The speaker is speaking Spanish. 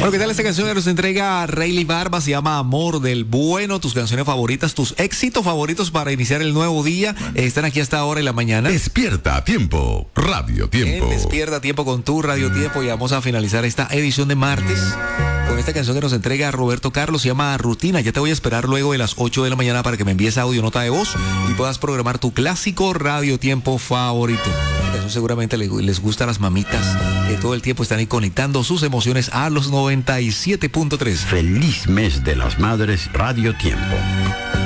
Bueno, ¿qué tal esta canción que nos entrega Rayleigh Barba? Se llama Amor del Bueno. Tus canciones favoritas, tus éxitos favoritos para iniciar el nuevo día. Están aquí hasta ahora en la mañana. Despierta a tiempo, Radio Tiempo. Despierta a tiempo con tu Radio Tiempo y vamos a finalizar esta edición de martes con esta canción que nos entrega Roberto Carlos. Se llama Rutina. Ya te voy a esperar luego de las 8 de la mañana para que me envíes audio nota de voz y puedas programar tu clásico Radio Tiempo favorito. Eso seguramente les gusta a las mamitas que todo el tiempo están ahí conectando sus emociones a los 97.3. Feliz mes de las madres, Radio Tiempo.